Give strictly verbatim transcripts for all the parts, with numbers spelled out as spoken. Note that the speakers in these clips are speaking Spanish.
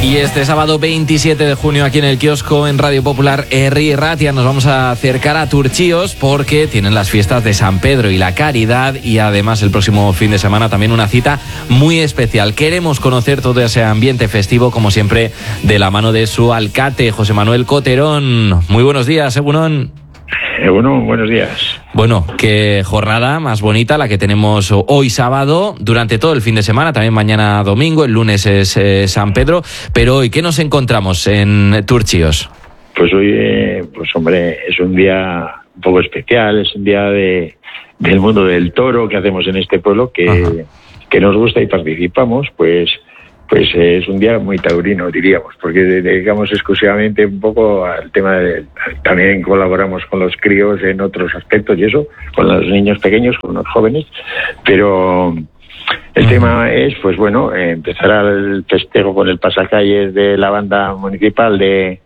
Y este sábado veintisiete de junio aquí en el kiosco en Radio Popular Herri Ratia nos vamos a acercar a Turchíos porque tienen las fiestas de San Pedro y la Caridad y además el próximo fin de semana también una cita muy especial. Queremos conocer todo ese ambiente festivo como siempre de la mano de su alcalde José Manuel Coterón. Muy buenos días, Egunon. Eh, bueno, buenos días. Bueno, qué jornada más bonita la que tenemos hoy sábado, durante todo el fin de semana, también mañana domingo, el lunes es eh, San Pedro, pero hoy, ¿qué nos encontramos en Turchíos? Pues hoy, eh, pues hombre, es un día un poco especial, es un día de, del mundo del toro que hacemos en este pueblo, que, que nos gusta y participamos, pues... Pues eh, es un día muy taurino, diríamos, porque dedicamos exclusivamente un poco al tema de... También colaboramos con los críos en otros aspectos y eso, con los niños pequeños, con los jóvenes, pero el uh-huh. tema es, pues bueno, eh, empezará el festejo con el pasacalles de la banda municipal de,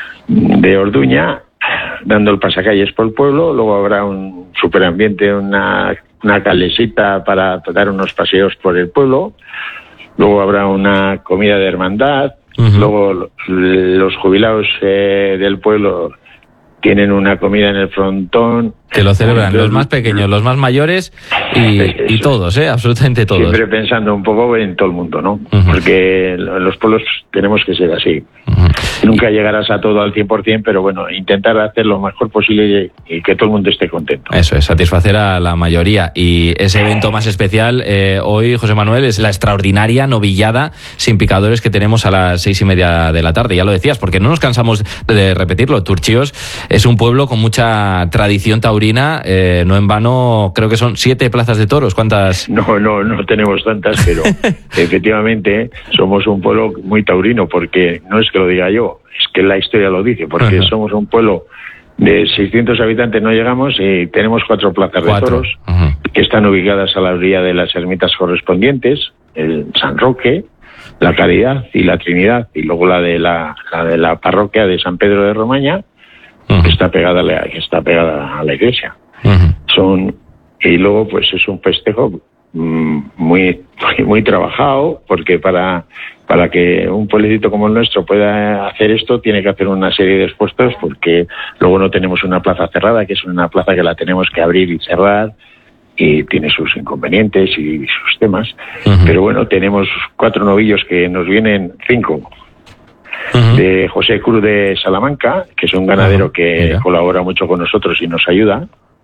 de Orduña, dando el pasacalles por el pueblo, luego habrá un superambiente, una, una calesita para dar unos paseos por el pueblo. Luego habrá una comida de hermandad, uh-huh. luego los jubilados eh, del pueblo tienen una comida en el frontón. Que lo celebran los más pequeños, los más mayores y, y todos, ¿eh? Absolutamente todos. Siempre pensando un poco en todo el mundo, ¿no? Uh-huh. Porque en los pueblos tenemos que ser así. Uh-huh. Nunca llegarás a todo al cien por ciento, pero bueno, intentar hacer lo mejor posible y, y que todo el mundo esté contento. Eso es, satisfacer a la mayoría. Y ese evento más especial eh, hoy, José Manuel, es la extraordinaria novillada sin picadores que tenemos a las seis y media de la tarde. Ya lo decías, porque no nos cansamos de repetirlo. Turchíos es un pueblo con mucha tradición taurina. Eh, no en vano, creo que son siete plazas de toros. ¿Cuántas? No, no, no tenemos tantas, pero efectivamente somos un pueblo muy taurino, porque no es que lo diga yo, es que la historia lo dice, porque uh-huh. somos un pueblo de seiscientos habitantes, no llegamos, y tenemos cuatro plazas cuatro. de toros uh-huh. que están ubicadas a la orilla de las ermitas correspondientes, el San Roque, la Caridad y la Trinidad, y luego la de la, la de la parroquia de San Pedro de Romaña, Uh-huh. que está pegada a la, que está pegada a la iglesia. Uh-huh. Son y luego pues es un festejo mmm, muy muy trabajado, porque para para que un pueblecito como el nuestro pueda hacer esto tiene que hacer una serie de esfuerzos, porque luego no tenemos una plaza cerrada, que es una plaza que la tenemos que abrir y cerrar y tiene sus inconvenientes y sus temas. Uh-huh. Pero bueno, tenemos cuatro novillos que nos vienen, cinco. Uh-huh. de José Cruz de Salamanca, que es un ganadero uh-huh. que Mira. colabora mucho con nosotros y nos ayuda.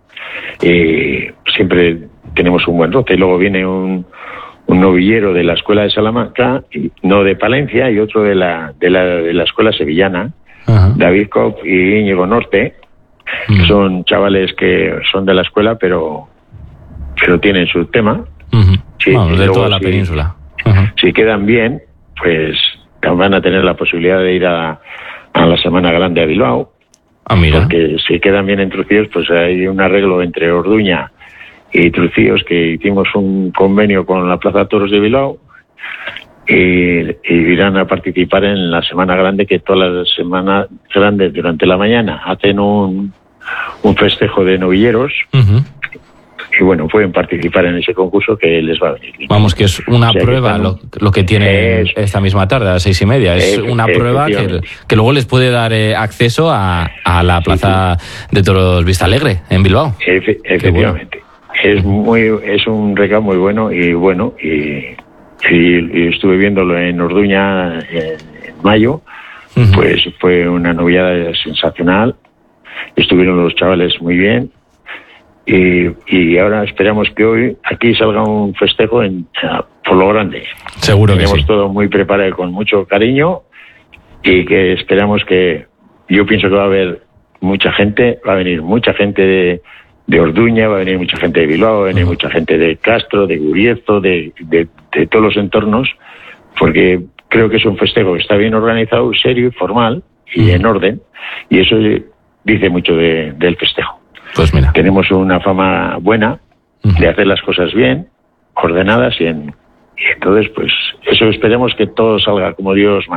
Y siempre tenemos un buen roce. Y luego viene un, un novillero de la escuela de Salamanca, y, no de Palencia, y otro de la de la, de la escuela sevillana, uh-huh. David Cop y Íñigo Norte, uh-huh. que son chavales que son de la escuela, pero, pero tienen su tema. Uh-huh. Sí, Vamos, de toda si, la península. Uh-huh. Si quedan bien, pues van a tener la posibilidad de ir a, a la Semana Grande a Bilbao. Ah, mira. Porque si quedan bien en Trucíos, pues hay un arreglo entre Orduña y Trucíos, que hicimos un convenio con la Plaza Toros de Bilbao, y, y irán a participar en la Semana Grande, que todas las semanas grandes durante la mañana hacen un, un festejo de novilleros. Uh-huh. Y bueno, pueden participar en ese concurso que les va a venir. Vamos, que es una o sea, prueba que lo, lo que tiene es, esta misma tarde, a las seis y media. Es efe, una prueba que, que luego les puede dar eh, acceso a, a la plaza sí, sí. de Toros Vista Alegre, en Bilbao. Efe, efectivamente. Bueno. Es muy es un regalo muy bueno y bueno. Y, y, y estuve viéndolo en Orduña en, en mayo. Uh-huh. Pues fue una novillada sensacional. Estuvieron los chavales muy bien. Y, y ahora esperamos que hoy aquí salga un festejo en, por lo grande. Seguro que Tenemos sí. todo muy preparado con mucho cariño, y que esperamos que, yo pienso que va a haber mucha gente, va a venir mucha gente de, de Orduña, va a venir mucha gente de Bilbao, va a venir uh-huh. mucha gente de Castro, de Guriezo, de, de, de todos los entornos, porque creo que es un festejo que está bien organizado, serio y formal y uh-huh. en orden, y eso dice mucho de, del festejo. Pues mira. Tenemos una fama buena uh-huh. de hacer las cosas bien, ordenadas, y, en, y entonces pues eso esperemos que todo salga como Dios manda.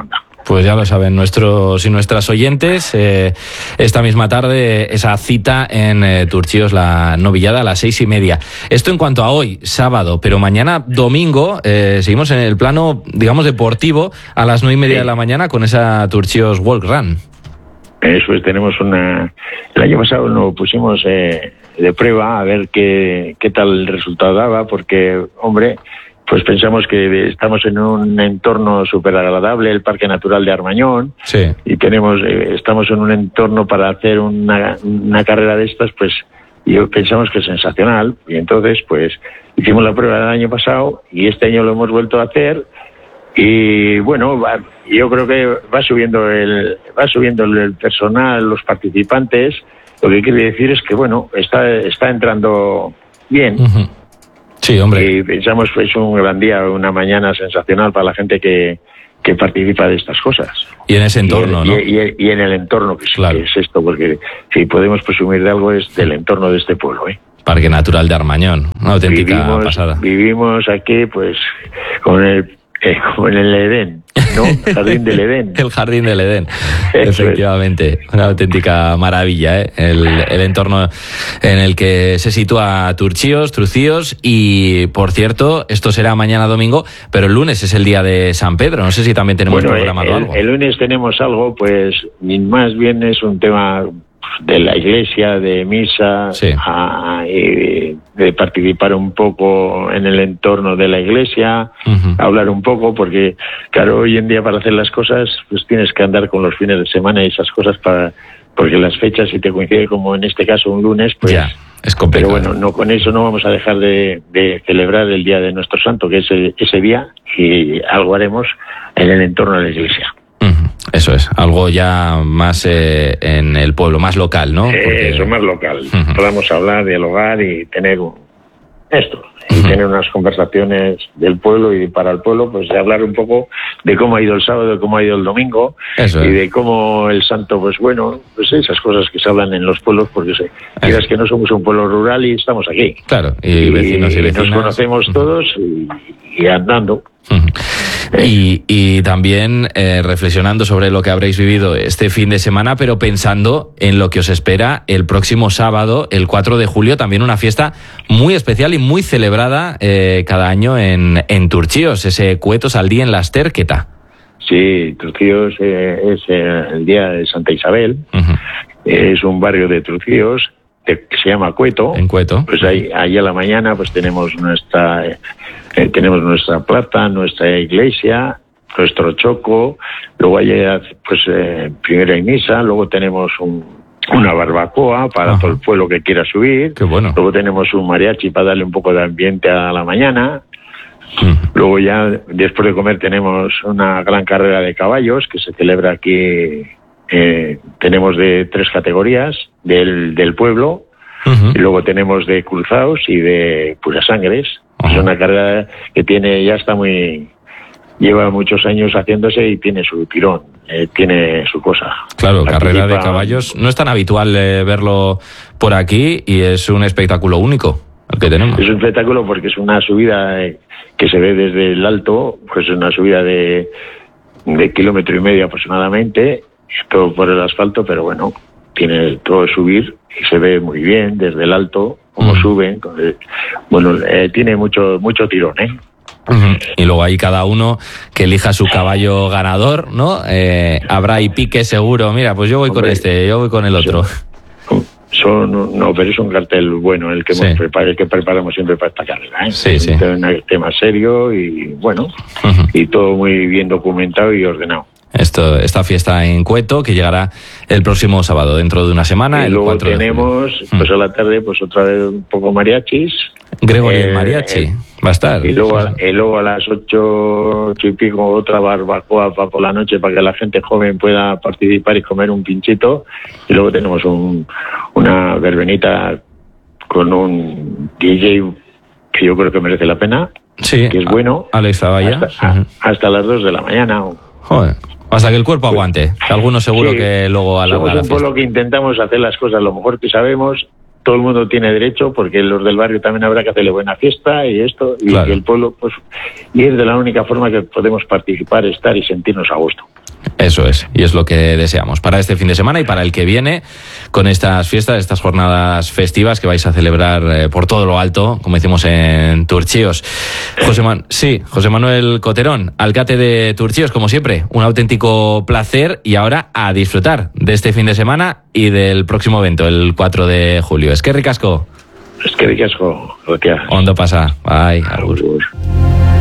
Pues ya lo saben nuestros y nuestras oyentes, eh, esta misma tarde esa cita en eh, Turchíos, la novillada a las seis y media. Esto en cuanto a hoy, sábado, pero mañana domingo eh, seguimos en el plano, digamos, deportivo a las nueve y media sí. de la mañana con esa Turchíos Walk Run. Eso es, tenemos una... El año pasado nos pusimos eh, de prueba a ver qué, qué tal el resultado daba, porque, hombre... Pues pensamos que estamos en un entorno súper agradable, el Parque Natural de Armañón, sí. y tenemos, eh, estamos en un entorno para hacer una, una carrera de estas, pues yo pensamos que es sensacional, y entonces pues hicimos la prueba el año pasado y este año lo hemos vuelto a hacer, y bueno, va, yo creo que va subiendo el, va subiendo el personal, los participantes, lo que quiere decir es que bueno, está, está entrando bien. Uh-huh. Sí, hombre. Y pensamos que es un gran día, una mañana sensacional para la gente que, que participa de estas cosas. Y en ese entorno, y, ¿no? Y, y, y en el entorno, que es, claro. que es esto, porque si podemos presumir de algo es del entorno de este pueblo, ¿eh? Parque Natural de Armañón, una auténtica vivimos, pasada. Vivimos aquí, pues, con el, eh, como en el Edén, ¿no? El jardín del Edén. El jardín del Edén, Eso efectivamente. Es. Una auténtica maravilla, ¿eh? El, el entorno en el que se sitúa Turchíos, Trucíos, y, por cierto, esto será mañana domingo, pero el lunes es el día de San Pedro. No sé si también tenemos bueno, programado el, algo. El lunes tenemos algo, pues, más bien es un tema de la iglesia, de misa, sí. a, de, de participar un poco en el entorno de la iglesia, uh-huh. hablar un poco, porque claro, hoy en día para hacer las cosas pues tienes que andar con los fines de semana y esas cosas, para porque las fechas, si te coincide como en este caso un lunes, pues ya, es complicado. Pero bueno, no, con eso no vamos a dejar de, de celebrar el día de nuestro santo, que es el, ese día, y algo haremos en el entorno de la iglesia. Eso es, algo ya más eh, en el pueblo, más local, ¿no? Porque... Eso, más local. Uh-huh. Podamos hablar, dialogar y tener un... esto, y uh-huh. tener unas conversaciones del pueblo y para el pueblo, pues de hablar un poco de cómo ha ido el sábado, de cómo ha ido el domingo, Eso y es. de cómo el santo, pues bueno, pues esas cosas que se hablan en los pueblos, porque sé, quieras que no somos un pueblo rural y estamos aquí. Claro, y, y vecinos y vecinas. Nos conocemos uh-huh. todos y, y andando. Uh-huh. Y, y también eh, reflexionando sobre lo que habréis vivido este fin de semana, pero pensando en lo que os espera el próximo sábado, el cuatro de julio, también una fiesta muy especial y muy celebrada eh, cada año en, en Turchíos, ese Cuetos al día en Las Terqueta. Sí, Turchíos eh, es eh, el día de Santa Isabel, uh-huh. es un barrio de Turchíos que se llama Cueto. En Cueto. Pues ahí, ahí a la mañana pues tenemos nuestra eh, eh, tenemos nuestra plaza, nuestra iglesia, nuestro choco, luego hay pues eh, primero hay misa, luego tenemos un, una barbacoa para Ajá. todo el pueblo que quiera subir. Qué bueno. Luego tenemos un mariachi para darle un poco de ambiente a la mañana. Uh-huh. Luego ya después de comer tenemos una gran carrera de caballos que se celebra aquí. Eh, tenemos de tres categorías del, del pueblo, uh-huh. y luego tenemos de cruzados y de puras sangres. Uh-huh. Es una carrera que tiene, ya está muy, lleva muchos años haciéndose y tiene su tirón, eh, tiene su cosa. Claro, Participa... carrera de caballos, no es tan habitual eh, verlo por aquí y es un espectáculo único el que tenemos. Es un espectáculo porque es una subida eh, que se ve desde el alto, pues es una subida de, de kilómetro y medio aproximadamente, todo por el asfalto, pero bueno, tiene todo subir y se ve muy bien desde el alto cómo mm. suben. Bueno, eh, tiene mucho mucho tirón, ¿eh? Uh-huh. Y luego ahí cada uno que elija su caballo ganador, ¿no? Eh, habrá ahí pique seguro. Mira, pues yo voy Hombre, con este, yo voy con el otro. Son, son, no, pero es un cartel bueno el que sí. hemos preparado, el que preparamos siempre para esta carrera, ¿eh? Sí, sí. Un tema serio y bueno, uh-huh. y todo muy bien documentado y ordenado. Esto, esta fiesta en Cueto que llegará el próximo sábado, dentro de una semana. Y el luego cuatro tenemos, pues a la tarde, pues otra vez un poco mariachis. Gregory eh, el mariachi, eh, va a estar. Y luego, y luego a las ocho, ocho y pico otra barbacoa para por la noche para que la gente joven pueda participar y comer un pinchito. Y luego tenemos un, una verbenita con un D J que yo creo que merece la pena. Sí, que es bueno. Alex Zavalla. Hasta, uh-huh. hasta las dos de la mañana. Joder. Hasta que el cuerpo aguante. Algunos seguro sí, que luego alarga la fiesta. Somos un pueblo que intentamos hacer las cosas lo mejor que sabemos. Todo el mundo tiene derecho, porque los del barrio también habrá que hacerle buena fiesta y esto. Y claro. el pueblo, pues, y es de la única forma que podemos participar, estar y sentirnos a gusto. Eso es, y es lo que deseamos para este fin de semana y para el que viene, con estas fiestas, estas jornadas festivas que vais a celebrar eh, por todo lo alto, como decimos en Turchíos. José Man- sí, José Manuel Coterón, alcalde de Turchíos, como siempre, un auténtico placer, y ahora a disfrutar de este fin de semana y del próximo evento, el cuatro de julio. Es que ricasco. Es que ricasco. Ondo pasa. Bye. Agur.